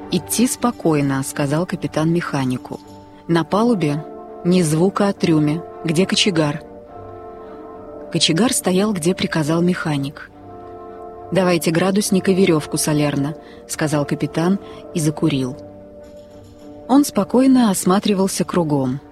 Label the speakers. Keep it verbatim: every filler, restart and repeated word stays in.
Speaker 1: «Идти спокойно», — сказал капитан механику. «На палубе ни звука о трюме. Где кочегар?» Кочегар стоял, где приказал механик. «Давайте градусник и веревку, Солерно», — сказал капитан и закурил. Он спокойно осматривался кругом.